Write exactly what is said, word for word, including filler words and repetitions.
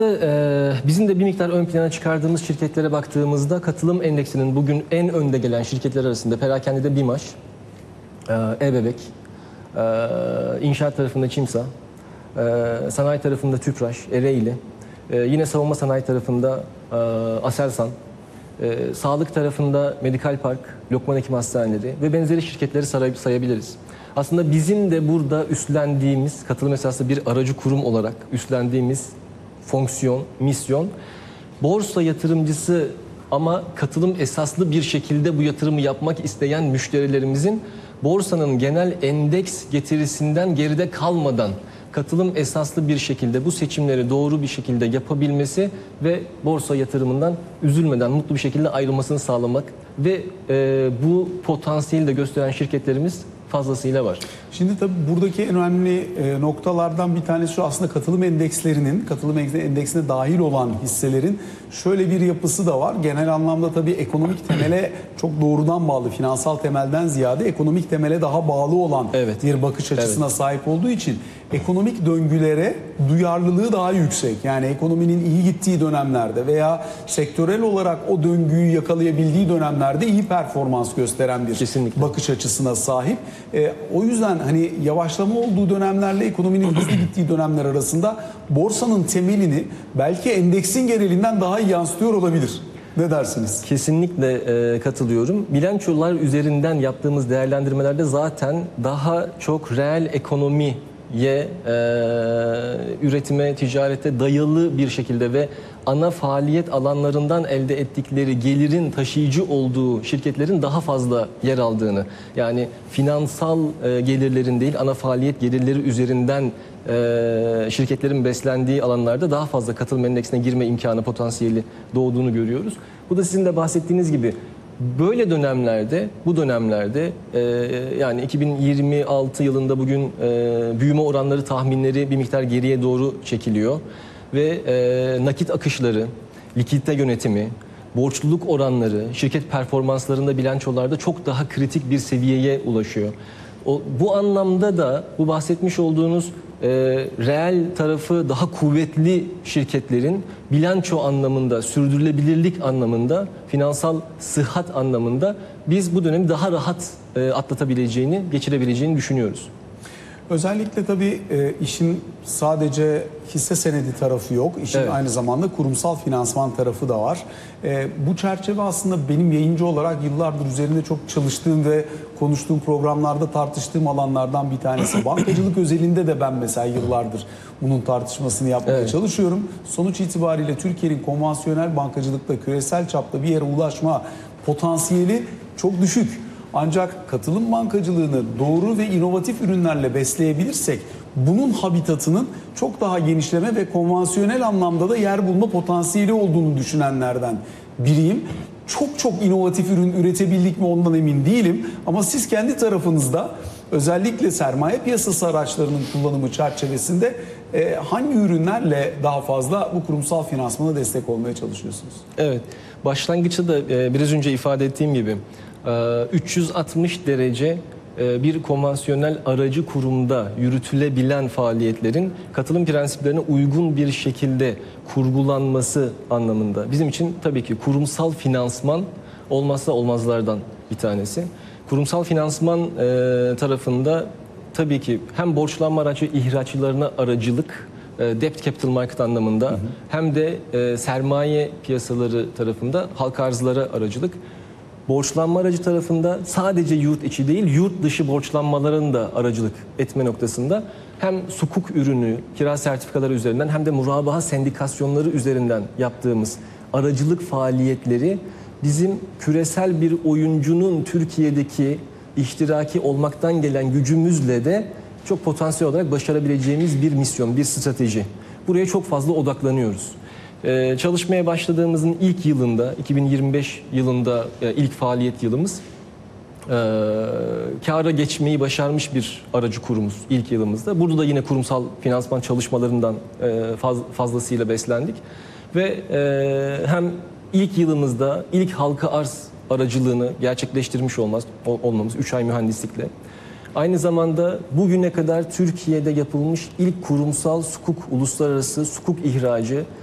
Ee, bizim de bir miktar ön plana çıkardığımız şirketlere baktığımızda katılım endeksinin bugün en önde gelen şirketler arasında perakendede BİMAŞ, E-Bebek, inşaat tarafında Çimsa, sanayi tarafında Tüpraş, Ereğli, yine savunma sanayi tarafında Aselsan, sağlık tarafında Medikal Park, Lokman Hekim Hastaneleri ve benzeri şirketleri sayabiliriz. Aslında bizim de burada üstlendiğimiz, katılım esaslı bir aracı kurum olarak üstlendiğimiz fonksiyon, misyon, borsa yatırımcısı ama katılım esaslı bir şekilde bu yatırımı yapmak isteyen müşterilerimizin borsanın genel endeks getirisinden geride kalmadan katılım esaslı bir şekilde bu seçimleri doğru bir şekilde yapabilmesi ve borsa yatırımından üzülmeden mutlu bir şekilde ayrılmasını sağlamak ve e, bu potansiyeli de gösteren şirketlerimiz fazlasıyla var. Şimdi tabii buradaki en önemli e, noktalardan bir tanesi şu, aslında katılım endekslerinin, katılım endeksine dahil olan hisselerin şöyle bir yapısı da var. Genel anlamda tabii ekonomik temele çok doğrudan bağlı, finansal temelden ziyade ekonomik temele daha bağlı olan evet. bir bakış açısına evet. sahip olduğu için ekonomik döngülere duyarlılığı daha yüksek. Yani ekonominin iyi gittiği dönemlerde veya sektörel olarak o döngüyü yakalayabildiği dönemlerde iyi performans gösteren bir Kesinlikle. bakış açısına sahip. E, o yüzden hani yavaşlama olduğu dönemlerle ekonominin hızlı gittiği dönemler arasında borsanın temelini belki endeksin genelinden daha iyi yansıtıyor olabilir. Ne dersiniz? Kesinlikle e, katılıyorum. Bilançolar üzerinden yaptığımız değerlendirmelerde zaten daha çok reel ekonomiye, e, üretime, ticarete dayalı bir şekilde ve ana faaliyet alanlarından elde ettikleri gelirin taşıyıcı olduğu şirketlerin daha fazla yer aldığını, yani finansal e, gelirlerin değil ana faaliyet gelirleri üzerinden e, şirketlerin beslendiği alanlarda daha fazla katılım endeksine girme imkanı, potansiyeli doğduğunu görüyoruz. Bu da sizin de bahsettiğiniz gibi böyle dönemlerde, bu dönemlerde e, yani iki bin yirmi altı yılında bugün e, büyüme oranları tahminleri bir miktar geriye doğru çekiliyor. Ve e, nakit akışları, likidite yönetimi, borçluluk oranları, şirket performanslarında, bilançolarda çok daha kritik bir seviyeye ulaşıyor. O, bu anlamda da bu bahsetmiş olduğunuz e, reel tarafı daha kuvvetli şirketlerin bilanço anlamında, sürdürülebilirlik anlamında, finansal sıhhat anlamında biz bu dönemi daha rahat e, atlatabileceğini, geçirebileceğini düşünüyoruz. Özellikle tabii e, işin sadece hisse senedi tarafı yok. İşin evet. aynı zamanda kurumsal finansman tarafı da var. E, bu çerçeve aslında benim yayıncı olarak yıllardır üzerinde çok çalıştığım ve konuştuğum programlarda tartıştığım alanlardan bir tanesi. Bankacılık özelinde de ben mesela yıllardır bunun tartışmasını yapmaya evet. çalışıyorum. Sonuç itibariyle Türkiye'nin konvansiyonel bankacılıkta küresel çapta bir yere ulaşma potansiyeli çok düşük. Ancak katılım bankacılığını doğru ve inovatif ürünlerle besleyebilirsek bunun habitatının çok daha genişleme ve konvansiyonel anlamda da yer bulma potansiyeli olduğunu düşünenlerden biriyim. Çok çok inovatif ürün üretebildik mi ondan emin değilim. Ama siz kendi tarafınızda özellikle sermaye piyasası araçlarının kullanımı çerçevesinde e, hangi ürünlerle daha fazla bu kurumsal finansmana destek olmaya çalışıyorsunuz? Evet, başlangıçta da e, biraz önce ifade ettiğim gibi üç yüz altmış derece bir konvansiyonel aracı kurumda yürütülebilen faaliyetlerin katılım prensiplerine uygun bir şekilde kurgulanması anlamında bizim için tabii ki kurumsal finansman olmazsa olmazlardan bir tanesi. Kurumsal finansman tarafında tabii ki hem borçlanma aracı ihraçlarına aracılık, debt capital market anlamında hı hı. hem de sermaye piyasaları tarafında halka arzlara aracılık. Borçlanma aracı tarafında sadece yurt içi değil, yurt dışı borçlanmaların da aracılık etme noktasında hem sukuk ürünü, kira sertifikaları üzerinden hem de murabaha sendikasyonları üzerinden yaptığımız aracılık faaliyetleri bizim küresel bir oyuncunun Türkiye'deki iştiraki olmaktan gelen gücümüzle de çok potansiyel olarak başarabileceğimiz bir misyon, bir strateji. Buraya çok fazla odaklanıyoruz. Ee, çalışmaya başladığımızın ilk yılında, iki bin yirmi beş yılında e, ilk faaliyet yılımız, e, kâra geçmeyi başarmış bir aracı kurumuz ilk yılımızda. Burada da yine kurumsal finansman çalışmalarından e, faz, fazlasıyla beslendik. Ve e, hem ilk yılımızda ilk halka arz aracılığını gerçekleştirmiş olmaz, olmamız, üç ay mühendislikle. Aynı zamanda bugüne kadar Türkiye'de yapılmış ilk kurumsal sukuk, uluslararası sukuk ihracı